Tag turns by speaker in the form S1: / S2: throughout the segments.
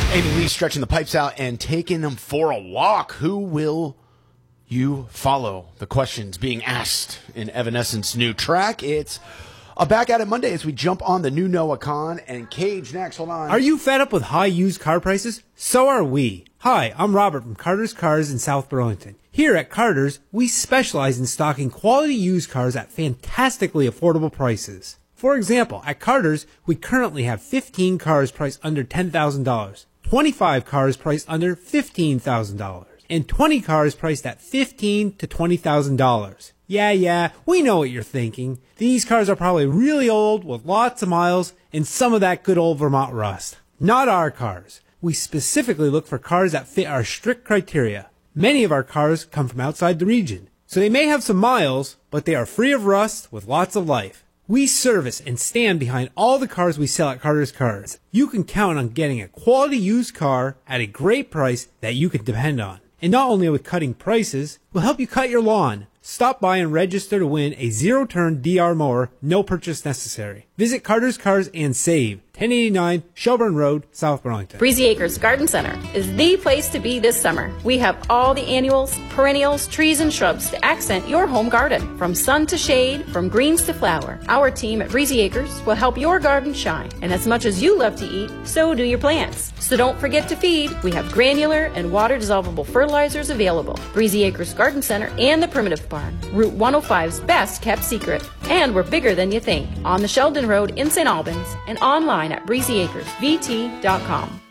S1: Amy Lee stretching the pipes out and taking them for a walk. Who will you follow? The questions being asked in Evanescence's new track. It's a Back at It Monday as we jump on the new Noah Kahan and Cage next. Hold on.
S2: Are you fed up with high used car prices? So are we. Hi, I'm Robert from Carter's Cars in South Burlington. Here at Carter's, we specialize in stocking quality used cars at fantastically affordable prices. For example, at Carter's, we currently have 15 cars priced under $10,000, 25 cars priced under $15,000, and 20 cars priced at $15,000 to $20,000. Yeah, we know what you're thinking. These cars are probably really old with lots of miles and some of that good old Vermont rust. Not our cars. We specifically look for cars that fit our strict criteria. Many of our cars come from outside the region, so they may have some miles, but they are free of rust with lots of life. We service and stand behind all the cars we sell at Carter's Cars. You can count on getting a quality used car at a great price that you can depend on. And not only with cutting prices, we'll help you cut your lawn. Stop by and register to win a zero-turn DR mower, no purchase necessary. Visit Carter's Cars and save. 1089 Shelburne Road, South Burlington.
S3: Breezy Acres Garden Center is the place to be this summer. We have all the annuals, perennials, trees, and shrubs to accent your home garden. From sun to shade, from greens to flower, our team at Breezy Acres will help your garden shine. And as much as you love to eat, so do your plants. So don't forget to feed. We have granular and water-dissolvable fertilizers available. Breezy Acres Garden Center and the Primitive Barn, Route 105's best kept secret. And we're bigger than you think. On the Sheldon Road in St. Albans and online at breezyacresvt.com.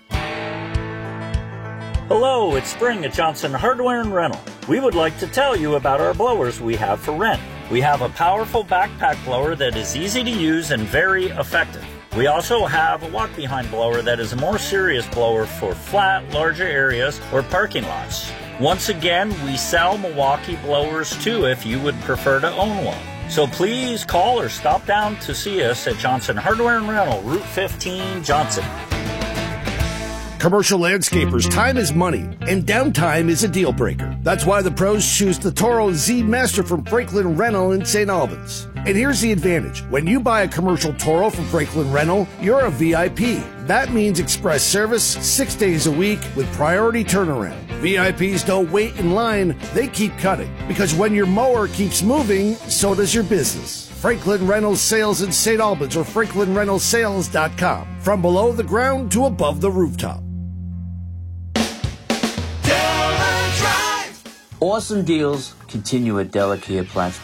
S4: Hello, it's spring at Johnson Hardware and Rental. We would like to tell you about our blowers we have for rent. We have a powerful backpack blower that is easy to use and very effective. We also have a walk-behind blower that is a more serious blower for flat, larger areas or parking lots. Once again, we sell Milwaukee blowers too if you would prefer to own one. So please call or stop down to see us at Johnson Hardware and Rental, Route 15, Johnson.
S5: Commercial landscapers, time is money, and downtime is a deal breaker. That's why the pros choose the Toro Z Master from Franklin Rental in St. Albans. And here's the advantage. When you buy a commercial Toro from Franklin Rental, you're a VIP. That means express service 6 days a week with priority turnaround. VIPs don't wait in line, they keep cutting. Because when your mower keeps moving, so does your business. Franklin Reynolds Sales in St. Albans or franklinreynoldsales.com. From below the ground to above the rooftop.
S6: Awesome deals continue at Della Kia Plattsburgh.